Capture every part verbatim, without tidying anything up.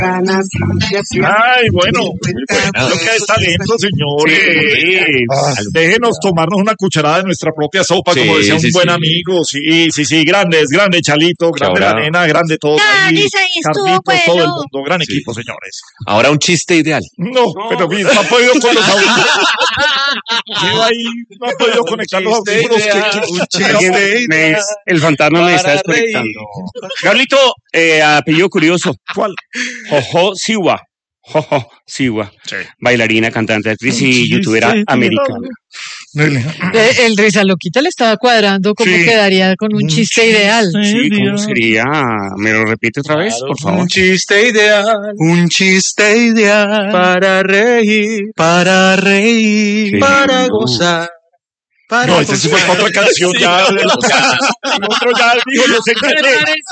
Ay, bueno, lo que es talento, señores. Sí. Ah, déjenos tomarnos una cucharada de nuestra propia sopa, sí, como decía un sí, buen sí. amigo. Sí, sí, sí, grandes, grande Chalito, grande la nena, grande todo. Ah, ahí, Carlitos, bueno. Todo el mundo, gran sí. equipo, señores. Ahora un chiste ideal. No, no. pero no ha podido con los audífonos. ahí, no ha podido conectar los audífonos. Un chiste ideal. El fantasma me está desconectando. Carlito, eh, apellido curioso. ¿Cuál? Jojo Siwa. Jojo Siwa. Sí. Bailarina, cantante, actriz y youtubera sí, americana. Eh, el Risa Loquita le estaba cuadrando cómo sí. quedaría con un chiste ideal. Sí, ¿cómo sería? ¿Me lo repite otra vez, claro, por favor? Un chiste ideal, un chiste ideal, para reír, para reír, sí. para gozar. Para no, ese sí fue otra canción sí, ya. El otro ya dijo, no sé qué.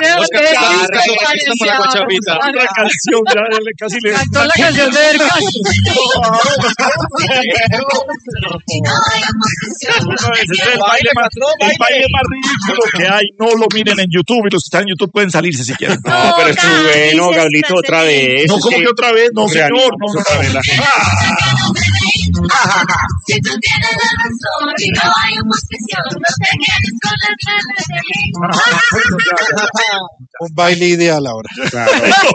Otra canción ya, casi le. Cantó la canción de Erkan. Ese es el baile más, el baile más ridículo que hay. No lo miren en YouTube y los que están en YouTube pueden salirse si quieren. No, pero es muy bueno, Gablito, otra vez. No, como que otra vez, no, señor. No, otra vez. Si tú tienes la razón y no hay oposición, no te quedes con las ganas de reír. Un baile ideal ahora. Claro.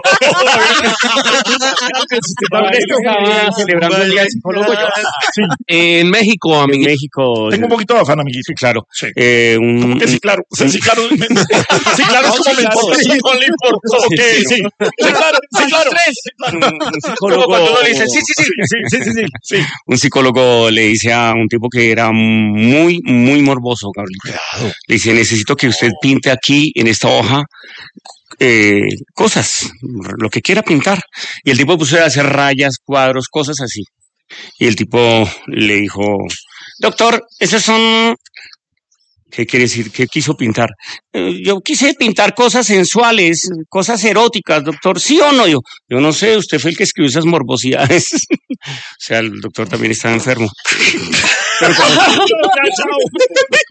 Celebrando el día del psicólogo. Sí. En México, a mí, México. Tengo un poquito de afán, amiguito. Sí, claro. Sí. Eh, un, que sí, claro. Sí, claro. Sí, claro. Es como me importa. Sí, no le importa. Ok, sí. Sí, claro. Sí, claro. Un psicólogo. Cuando uno le dice, sí, sí, sí. Sí, sí, sí. Sí. Un psicólogo le dice a un tipo que era muy, muy morboso, Gabriel. Claro. Le dice, necesito que usted pinte aquí, en esta hoja, eh, cosas, lo que quiera pintar. Y el tipo puso a hacer rayas, cuadros, cosas así. Y el tipo le dijo, doctor, esos son... ¿Qué quiere decir? ¿Qué quiso pintar? Eh, yo quise pintar cosas sensuales, cosas eróticas, doctor. ¿Sí o no? Yo, yo no sé, usted fue el que escribió esas morbosidades. O sea, el doctor también estaba enfermo. Pero,